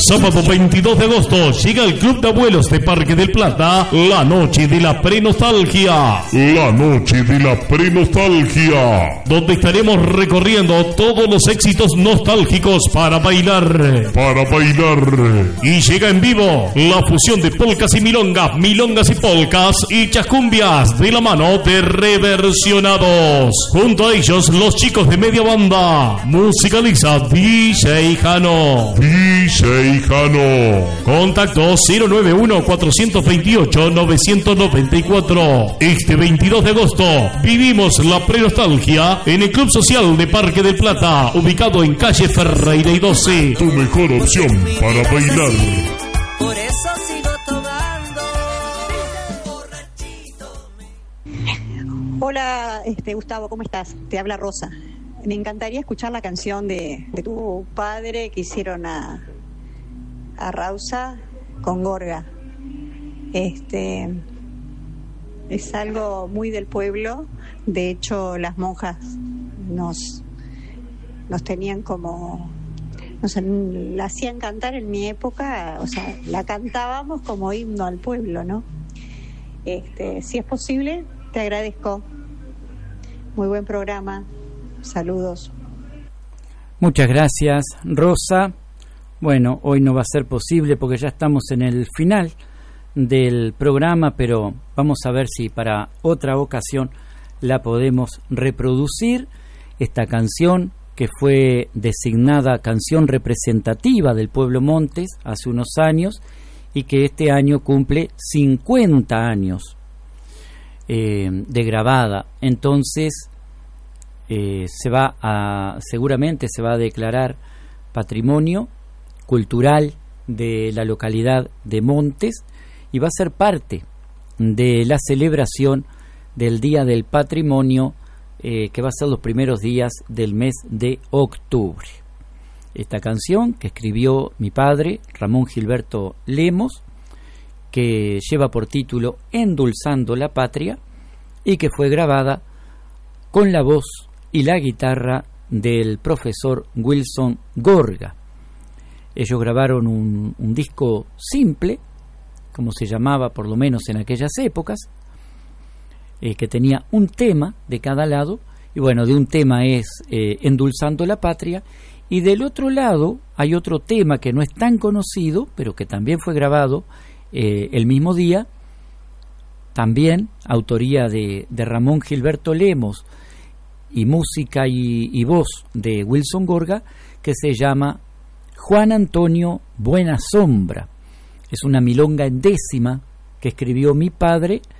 Sábado 22 de agosto llega el Club de Abuelos de Parque del Plata, la noche de la prenostalgia. La noche de la prenostalgia. Donde estaremos recorriendo todos los éxitos nostálgicos para bailar. Y llega en vivo la fusión de polcas y milongas, milongas y polcas y chascumbias de la mano de Reversionados. Junto a ellos los chicos de Media Banda. Musicaliza DJ Jano. Contacto 091-428-994. Este 22 de agosto vivimos la prenostalgia en el Club Social de Parque del Plata, ubicado en calle Ferreira y 12. Tu mejor opción para bailar. Por eso sigo tomando. Hola, Gustavo, ¿cómo estás? Te habla Rosa. Me encantaría escuchar la canción de tu padre que hicieron a Rausa con Gorga. Es algo muy del pueblo. De hecho, las monjas nos tenían como, la hacían cantar en mi época, o sea, la cantábamos como himno al pueblo, ¿no? Si es posible, te agradezco. Muy buen programa. Saludos. Muchas gracias, Rosa. Bueno, hoy no va a ser posible porque ya estamos en el final del programa, pero vamos a ver si para otra ocasión la podemos reproducir. Esta canción que fue designada canción representativa del pueblo Montes hace unos años y que este año cumple 50 años de grabada. Entonces seguramente se va a declarar patrimonio cultural de la localidad de Montes y va a ser parte de la celebración del Día del Patrimonio que va a ser los primeros días del mes de octubre. Esta canción que escribió mi padre, Ramón Gilberto Lemos, que lleva por título Endulzando la Patria y que fue grabada con la voz y la guitarra del profesor Wilson Gorga. Ellos grabaron un disco simple, como se llamaba por lo menos en aquellas épocas, que tenía un tema de cada lado, y bueno, de un tema es Endulzando la Patria, y del otro lado hay otro tema que no es tan conocido, pero que también fue grabado el mismo día, también autoría de Ramón Gilberto Lemos, y música y voz de Wilson Gorga, que se llama Juan Antonio Buena Sombra. Es una milonga en décima que escribió mi padre